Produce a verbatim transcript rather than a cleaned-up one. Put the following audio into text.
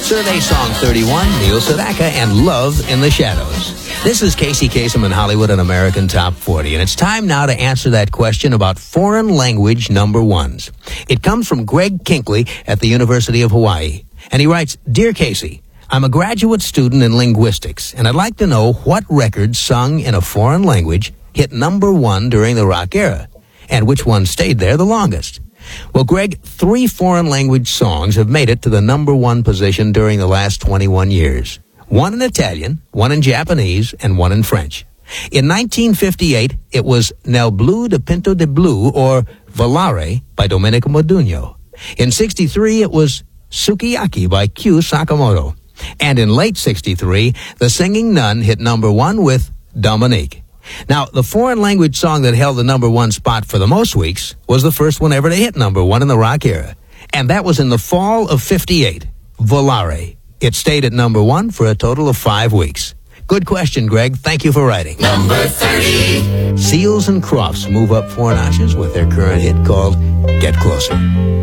Survey Song thirty-one, Neil Sedaka and Love in the Shadows. This is Casey Kasem in Hollywood and American Top forty, and it's time now to answer that question about foreign language number ones. It comes from Greg Kinkley at the University of Hawaii, and he writes, Dear Casey, I'm a graduate student in linguistics, and I'd like to know what records sung in a foreign language hit number one during the rock era, and which one stayed there the longest. Well, Greg, three foreign language songs have made it to the number one position during the last twenty-one years. One in Italian, one in Japanese, and one in French. In nineteen fifty-eight, it was Nel Blu de Pinto de Blue, or Volare, by Domenico Modugno. In sixty-three, it was Sukiyaki by Q Sakamoto. And in late sixty-three, The Singing Nun hit number one with Dominique. Now, the foreign language song that held the number one spot for the most weeks was the first one ever to hit number one in the rock era. And that was in the fall of fifty-eight, Volare. It stayed at number one for a total of five weeks. Good question, Greg. Thank you for writing. Number thirty. Seals and Crofts move up four notches with their current hit called Get Closer.